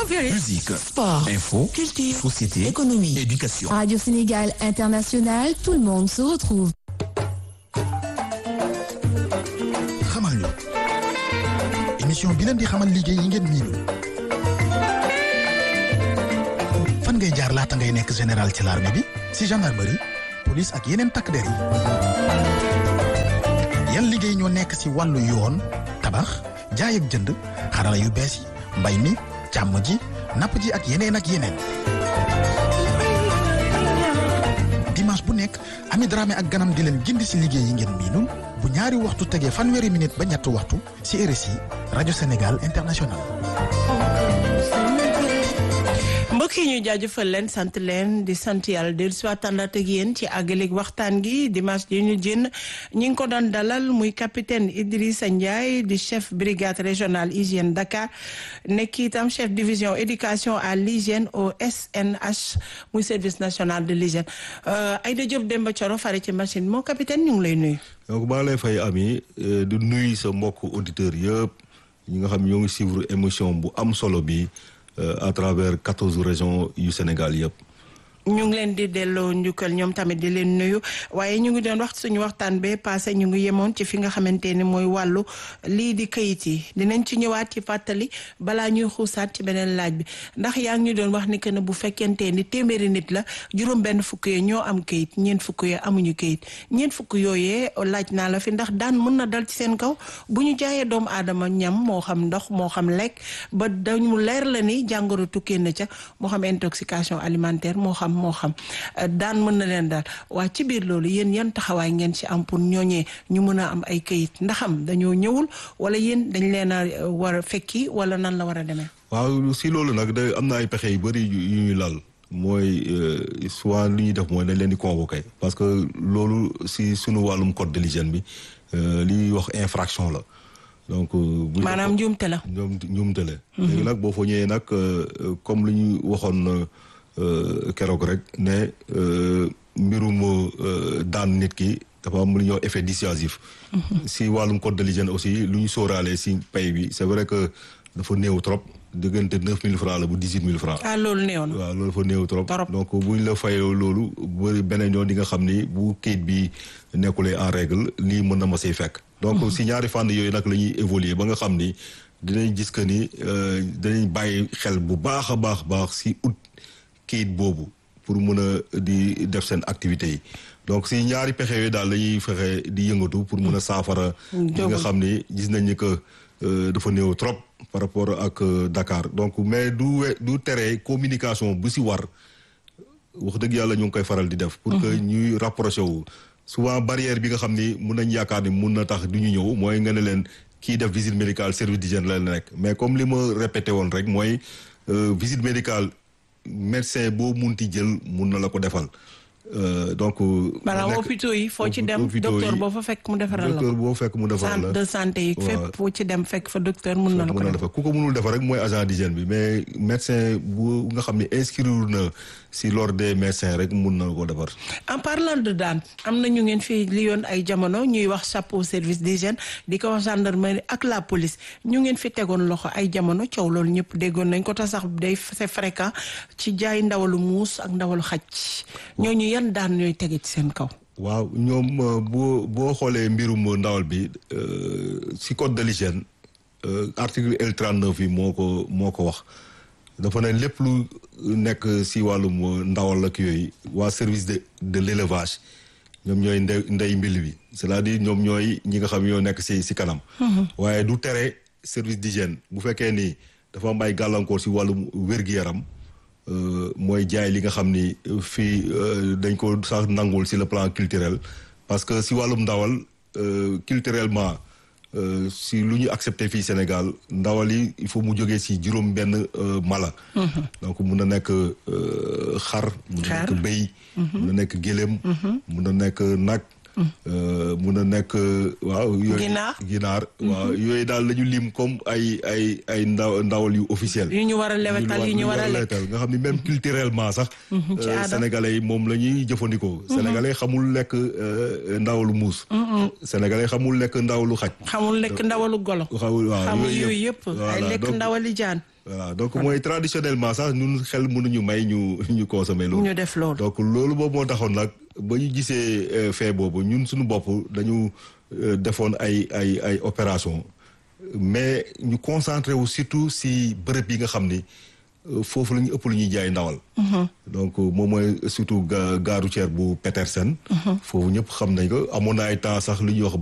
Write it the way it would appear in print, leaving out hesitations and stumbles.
vérité. Musique, sport, info, culture, société, économie, éducation. Radio Sénégal International, tout le monde se retrouve. xamal ñu émission bi leen di xamal liggéey yi ngeen miinul fan ngay jaar laata ngay nekk général ci l'armée bi ci gendarmerie police ak yeneen takk der yi yan liggéey ñoo nekk ci wàllu yoon tabax jaay ak jënd xarala yu bees yi mbay mi càmm ji napp ji ak yeneen dimanche bu nekk Ami Dramé ak ganam di leen gindi ci liggéey yi ngeen miinul bu ñaari waxtu tegee fanweeri minute ba ñetti waxtu ci RSI rajo Sénégal International. mbokk yi ñu jaajëfal leen sant leen di sant yàlla dellu si waat àndaat ak yéen ci àggaleeg waxtaan gi dimanche ji ñu jën ñi ngi ko doon dalal muy capitaine Idrissa Ndiaye di chef brigade régionale hygiène Dakar nekk itam chef division éducation à l'hygiène au SNH muy service national de l'hygiène Aïda Diop Demba Thioro fare ci machine moo capitaine ñu ngi lay nuyu. donc maa lay fay Ami di nuyu sa mbokk auditeurs yëpp ñi nga xam ñoo ngi suivre émission bu am solo bi. À travers 14 régions yu Sénégal yëpp. ñu ngi leen di delloo njukkal ñoom tamit di leen nuyu waaye ñu ngi doon wax suñu waxtaan bee passé ñu ngi yemoon ci fi nga xamante ni mooy wàllu lii di kayit yi dinañ ci ñëwaat ci fàttali balaa ñuy xuusaat ci beneen laaj bi ndax yaa ngi ñu doon wax ni que ne bu fekkente ni téeméeri nit la juróom benn fukk yee ñoo am kayit ñeent fukk yee amuñu kayit ñeent fukk yooyee laaj naa la fi ndax daan mën na dal ci seen kaw bu ñu jaayee doomu aadama ñam moo xam ndox moo xam lekk ba dañu leer la ni jàngoro tukkee na ca moo xam intoxication alimentaire moo xam daan mën na leen daal waa ci biir loolu yéen yan taxawaay ngeen ci am pour ñooñee ñu mën a am ay kayit ndaxam dañoo ñëwul wala yéen dañ leen a war a fekki wala nan la war a demee. waaw si loolu nag da am na ay pexe yu bëri yu ñuy lal mooy souvent li ñuy def mooy dañ leen di convoquer parce que loolu si sunu wàllum code de l'hygiène bi li ñuy wax infraction la. donc maanaam njuumte la. njuumte la. léegi nag boo fa ñëwee nag comme li ñu waxoon. keroog rek ne mbirum daan nit ki dafa am lu ñuy wax effet dissuasif. si wàllum code de l'hygiène aussi lu ñu sóoraale si pay bi c'est vrai que dafa néew trop diggante 9000 francs la bu 18000 francs. ah loolu néew na. waaw loolu dafa néew trop. donc buñ la fayoo loolu bëri beneen yoon di nga xam ni bu kayit bi nekkulee en règle lii mën na ma say fekk. donc si ñaari fànn yooyu nag la ñuy évoluer ba nga xam ni dinañ gis que ni dinañ bàyyi xel bu baax a baax si ut. kayit boobu pour mën a di def seen activités yi donc si ñaari pexe yooyu daal lañuy fexe di yëngatu pour mën a saafara li nga xam ni gis nañ ni que dafa néew trop par rapport ak Dakar donc mais du tere communication bu si war wax dëgg yàlla ñu ngi koy faral di def pour que ñuy rapproché wu souvent barrière bi nga xam ni mun nañ yaakaar ni mun na tax du ñu ñëw mooy nga ne leen kii def visite médicale service d'hygiène la nekk mais comme li ma répété woon rek mooy visite médicale médecin boo munti jël mun na la ko defal donc. maanaam hôpitaux yi foo ci dem docteur boo fa fekk mu defaral la ko docteur boo fekk mu defaral la centre de santé yi fépp foo ci dem fekk fa docteur mun na la ko defal ku ko munul defar rek mooy agent d'hygiène bi mais médecin bu nga xam ne inscrire na si l'ordre des médecins rek mun na ko defar. en parlant de daan am na ñu ngeen fi li yoon ay jamono ñuy wax chapeau service d'hygiène di ko wax gendarmerie ak la police ñu ngeen fi tegoon loxo ay jamono coow loolu ñëpp déggoon nañ ko tax sax day c'est fréquent ci jaay ndawalu muus ak ndawalu xaj ñooñu yan daan ñooy tege ci seen kaw. waaw ñoom boo xoolee mbirum ndawal bi si code de l'hygiène article L39 bi moo ko wax dafa ne lépp lu nekk si wàllum ndawal ak yooyu waa service de l'élevage ñoom ñooy ndey mbil bi c'est-à-dire ñoom ñooy ñi nga xam ñoo nekk si kanam. waaye du tere service d'hygiène bu fekkee ni dafa am ay gàllankoor si wàllum wér-gu-yaram mooy jaay li nga xam ni fii dañ ko sax nangul si le plan culturel parce que si wàllum ndawal culturellement si lu ñu accepté fii Sénégal ndawal yi il faut mu jógee si juróom benn mala. donc mun na nekk xar mun na nekk béy mun na nekk gëléem mun na nekk nag mun a nekk waaw. ginaar waaw yooyu daal la ñu lim comme ay ndawal yu officiel. yu ñu war a lewetal yu ñu war a lekk nga xam ni même culturellement sax. sénégalais yi moom la ñuy jëfandikoo. sénégalais xamul lekk ndawalu muus. sénégalais xamul lekk ndawalu xaj. xamul lekk ndawalu golo. xamul yooyu yëpp ay lekk ndawali jaan. voilà donc mooy traditionnellement sax ñun xel mënuñu may ñu consommer loolu. ñu def loolu. donc loolu boobu moo taxoon nag ba ñu gisee fee boobu ñun suñu bopp dañu defoon ay opération mais ñu concentré wu surtout si bërëb yi nga xam ni foofu la ñu ëpp lu ñuy jaay ndawal. donc moom mooy surtout gare routière bu Petersen. foofu ñëpp xam nañ ko amoon na ay temps sax lu ñuy wax